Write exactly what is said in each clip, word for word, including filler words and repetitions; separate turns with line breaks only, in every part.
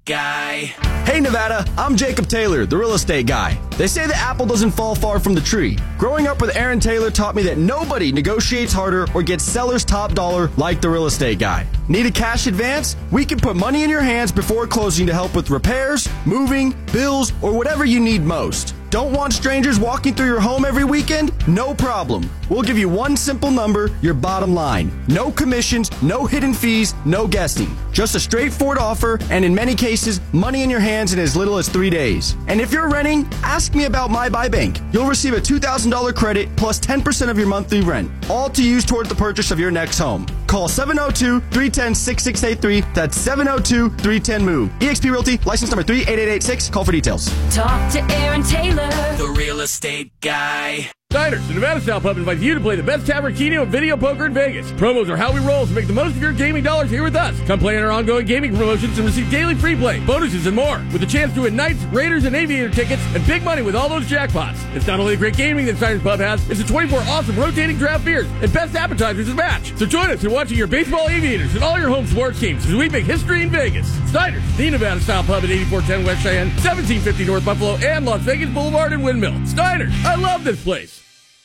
Guy.
Hey Nevada, I'm Jacob Taylor, the real estate guy. They say the apple doesn't fall far from the tree. Growing up with Aaron Taylor taught me that nobody negotiates harder or gets seller's top dollar like the real estate guy. Need a cash advance? We can put money in your hands before closing to help with repairs, moving, bills, or whatever you need most. Don't want strangers walking through your home every weekend? No problem. We'll give you one simple number, your bottom line. No commissions, no hidden fees, no guessing. Just a straightforward offer, and in many cases, money in your hands in as little as three days. And if you're renting, ask me about My Buy Bank. You'll receive a two thousand dollars credit plus ten percent of your monthly rent, all to use toward the purchase of your next home. Call seven oh two, three one oh, six six eight three. That's seven oh two, three one oh, MOVE. eXp Realty, license number three eight eight eight six. Call for details.
Talk to Aaron Taylor,
the real estate guy.
Diners, the Nevada Style Pub invites you to play the best tavern, keno, and video poker in Vegas. Promos are how we roll, so make the most of your gaming dollars here with us. Come play in our ongoing gaming promotions and receive daily free play, bonuses, and more. With a chance to win Knights, Raiders, and Aviator tickets, and big money with all those jackpots. It's not only the great gaming that Diners Pub has, it's the twenty-four awesome rotating draft beers and best appetizers to match. So join us in watching your baseball, Aviators, and all your home sports teams as we make history in Vegas. Diners, the Nevada Style Pub at eighty-four ten West Cheyenne, seventeen fifty North Buffalo, and Las Vegas Boulevard and Windmill. Diners, I love this place.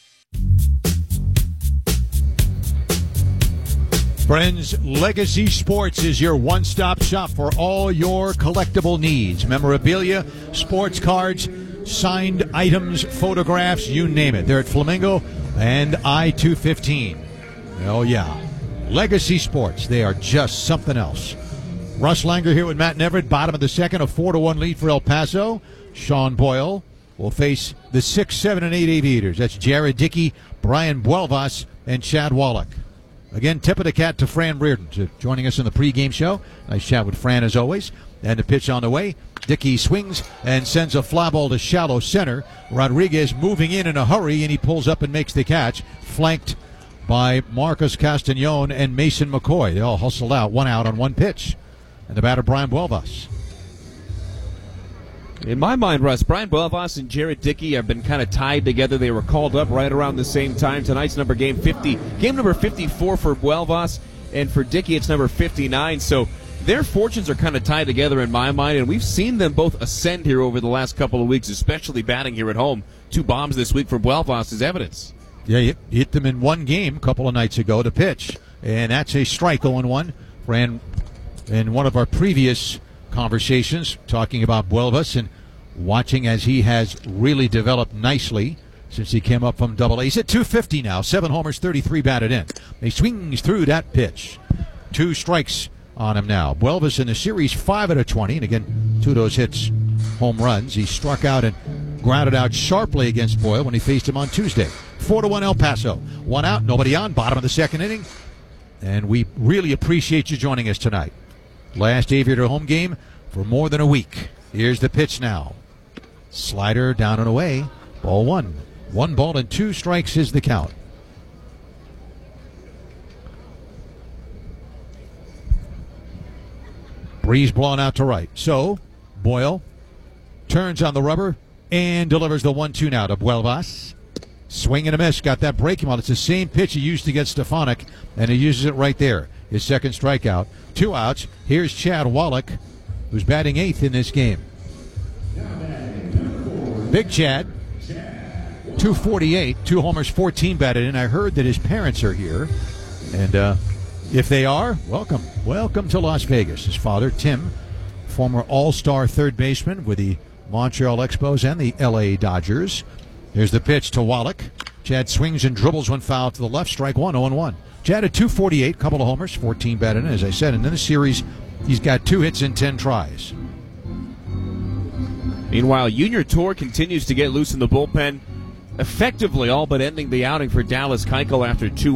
Friends, Legacy Sports is your one-stop shop for all your collectible needs. Memorabilia, sports cards, signed items, photographs, you name it. They're at Flamingo and I two fifteen. Oh, yeah. Legacy Sports, they are just something else. Russ Langer here with Matt Neverett, bottom of the second, a four to one lead for El Paso. Sean Boyle will face the six, seven, and eight Aviators. That's Jared Dickey, Brian Buelvas, and Chad Wallach. Again, tip of the cat to Fran Reardon to joining us in the pregame show. Nice chat with Fran as always. And the pitch on the way. Dickey swings and sends a fly ball to shallow center. Rodriguez moving in in a hurry, and he pulls up and makes the catch. Flanked by Marcus Castagnone and Mason McCoy. They all hustled out, one out on one pitch. And the batter, Brian Buelvas.
In my mind, Russ, Brian Buelvas and Jared Dickey have been kind of tied together. They were called up right around the same time. Tonight's number game fifty, game number fifty-four for Buelvas, and for Dickey it's number fifty-nine. So their fortunes are kind of tied together in my mind, and we've seen them both ascend here over the last couple of weeks, especially batting here at home. Two bombs this week for Buelvas is evidence.
Yeah, you hit them in one game a couple of nights ago to pitch, and that's a strike oh one. Ran in one of our previous conversations talking about Buelvas and watching as he has really developed nicely since he came up from Double A. He's at two fifty now, seven homers, thirty-three batted in. He swings through that pitch. Two strikes on him now. Buelvas in the series, five out of twenty, and again, two of those hits, home runs. He struck out and grounded out sharply against Boyle when he faced him on Tuesday. Four to one El Paso. One out, nobody on, bottom of the second inning. And we really appreciate you joining us tonight. Last Aviator home game for more than a week. Here's the pitch now. Slider down and away. Ball one. One ball and two strikes is the count. Breeze blown out to right. So, Boyle turns on the rubber and delivers the one two now to Buelvas. Swing and a miss. Got that breaking ball. It's the same pitch he used against Stefanik, and he uses it right there. His second strikeout. Two outs. Here's Chad Wallach, who's batting eighth in this game. Big Chad, two forty-eight, two homers, fourteen batted in. I heard that his parents are here, and uh, if they are, welcome. Welcome to Las Vegas. His father, Tim, former all-star third baseman with the Montreal Expos and the L A Dodgers. Here's the pitch to Wallach. Chad swings and dribbles one foul to the left, strike one, oh one. Chad at two forty-eight, couple of homers, fourteen batted in, as I said. And in the series, he's got two hits in ten tries.
Meanwhile, Junior Tour continues to get loose in the bullpen, effectively all but ending the outing for Dallas Keuchel after two